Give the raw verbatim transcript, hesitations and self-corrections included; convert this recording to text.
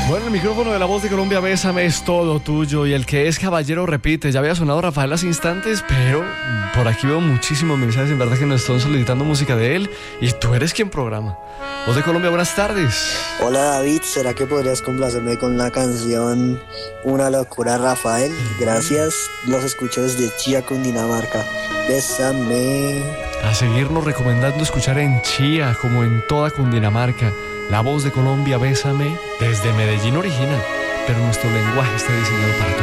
Bueno, el micrófono de La Voz de Colombia, Bésame, es todo tuyo. Y el que es caballero repite. Ya había sonado Rafael hace instantes, pero por aquí veo muchísimos mensajes, en verdad, que nos están solicitando música de él. Y tú eres quien programa. Voz de Colombia, buenas tardes. Hola David, ¿será que podrías complacerme con la canción Una locura, Rafael? Gracias, los escucho desde Chía, Cundinamarca. Bésame. A seguirnos recomendando escuchar en Chía, como en toda Cundinamarca. La Voz de Colombia, Bésame, desde Medellín original, pero nuestro lenguaje está diseñado para todos.